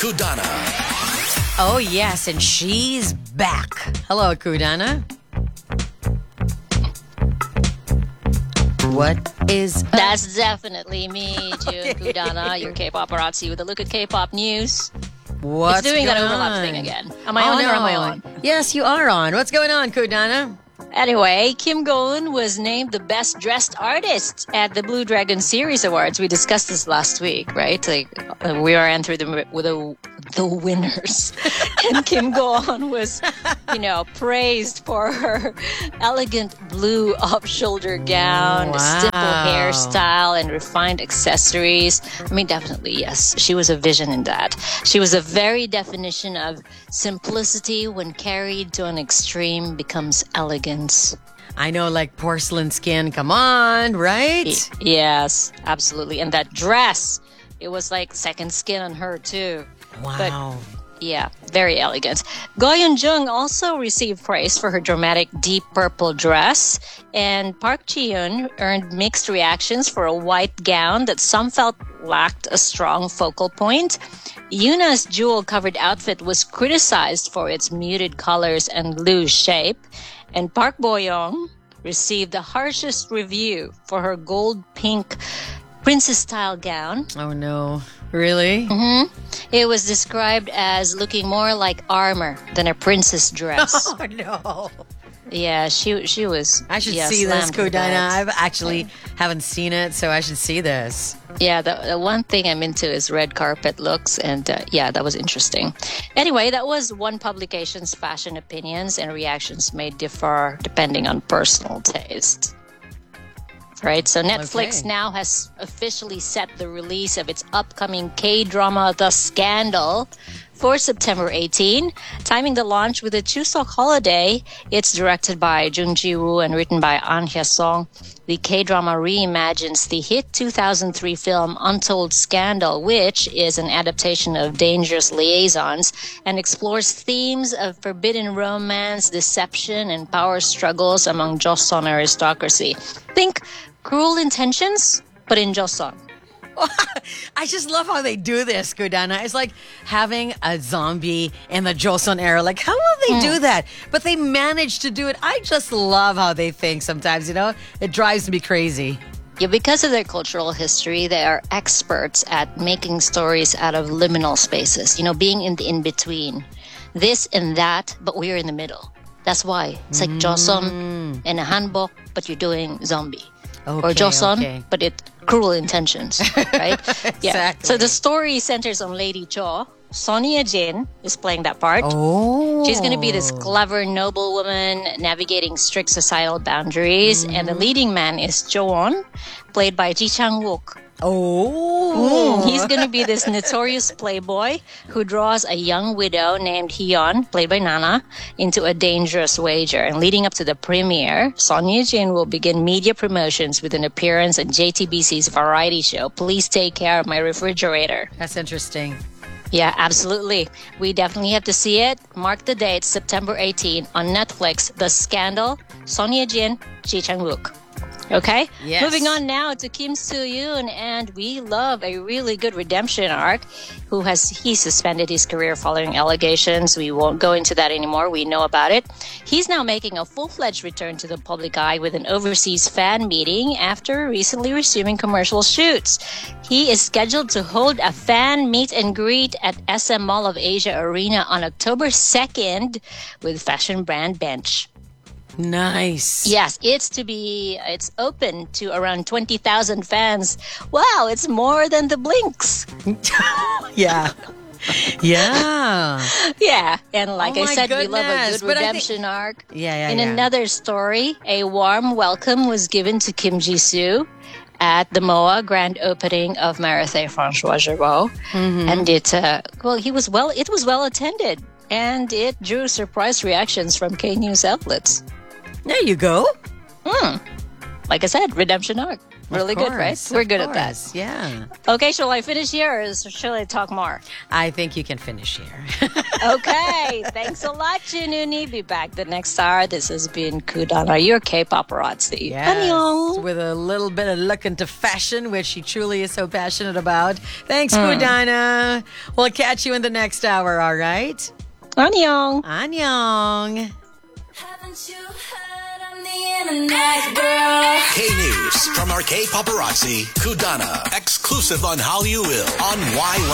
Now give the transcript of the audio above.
Kudana. Oh, yes, and she's back. Hello, Kudana. What is up? That's definitely me, June Kudana, your K-paparazzi with a look at K-pop news. What's It's doing going that overlap on? thing again. Am I on or am I on? Yes, you are on. What's going on, Kudana? Anyway, Kim Go-eun was named the best dressed artist at the Blue Dragon Series Awards. We discussed this last week, right? Like we ran through the winners, and Kim Go-eun was, praised for her elegant blue off-shoulder gown, Wow. simple hairstyle, and refined accessories. I mean, definitely, yes, she was a vision in that. She was a very definition of simplicity when carried to an extreme becomes elegance. I know, like porcelain skin. Come on, right? Yes, absolutely. And that dress, it was like second skin on her too. Wow. Yeah, very elegant. Go Yeon-jung also received praise for her dramatic deep purple dress, and Park Ji-yoon earned mixed reactions for a white gown that some felt lacked a strong focal point. Yuna's jewel-covered outfit was criticized for its muted colors and loose shape, and Park Bo-young received the harshest review for her gold-pink princess-style gown. Oh, no. Really? It was described as looking more like armor than a princess dress. Oh, no. Yeah, she was. I should see this, slammed with Kudana. that. I've actually haven't seen it, so I should see this. Yeah, the one thing I'm into is red carpet looks, and yeah, that was interesting. Anyway, that was one publication's fashion opinions, and reactions may differ depending on personal taste. Right, so Netflix Okay. now has officially set the release of its upcoming K-drama The Scandal for September 18, timing the launch with the Chuseok holiday. It's directed by Jung Ji-woo and written by An Hye-sung. The K-drama reimagines the hit 2003 film Untold Scandal, which is an adaptation of Dangerous Liaisons and explores themes of forbidden romance, deception, and power struggles among Joseon aristocracy. Think Cruel Intentions, but in Joseon. I just love how they do this, Kudana. It's like having a zombie in the Joseon era. Like, how will they do that? But they manage to do it. I just love how they think sometimes, It drives me crazy. Yeah, because of their cultural history, they are experts at making stories out of liminal spaces, being in the in-between. This and that, but we're in the middle. That's why. It's like Joseon and a hanbok, but you're doing zombie. Or Okay, Joseon, okay. but it Cruel Intentions, right? Yeah. Exactly. So the story centers on Lady Cho. Sonia Jin is playing that part. Oh. She's going to be this clever noblewoman navigating strict societal boundaries. And the leading man is Jo-won, played by Ji Chang-wook. Oh. He's going to be this notorious playboy who draws a young widow named Hyun, played by Nana, into a dangerous wager. And leading up to the premiere, Son Ye-jin will begin media promotions with an appearance on JTBC's variety show, Please Take Care of My Refrigerator. That's interesting. Yeah, absolutely. We definitely have to see it. Mark the date, September 18 on Netflix, The Scandal, Son Ye-jin, Ji Chang-wook. Okay? Yes. Moving on now to Kim Soo-yoon, and we love a really good redemption arc. He suspended his career following allegations. We won't go into that anymore. We know about it. He's now making a full-fledged return to the public eye with an overseas fan meeting after recently resuming commercial shoots. He is scheduled to hold a fan meet and greet at SM Mall of Asia Arena on October 2nd with fashion brand Bench. Nice. Yes, it's open to around 20,000 fans. Wow, it's more than the Blinks. Yeah. Yeah. Yeah, and like Oh I my said, we love a goodness. good But I redemption arc. Yeah. In another story, a warm welcome was given to Kim Ji-soo at the MOA grand opening of Marathon François Gerbeau. And it was well attended, and it drew surprise reactions from K News outlets. There you go. Like I said, redemption arc. Really good, right? Of We're good at that. course, yeah. Okay, shall I finish here or shall I talk more? I think you can finish here. Okay, thanks a lot, Jununi. Be back the next hour. This has been Kudana, your K-paparazzi. Yes, with a little bit of look into fashion, which she truly is so passionate about. Thanks, Kudana. We'll catch you in the next hour, all right? Annyeong. Annyeong. Haven't you heard on the internet, girl? K-News from our K-Paparazzi, Kudana. Exclusive on Hallyu Will on Y1.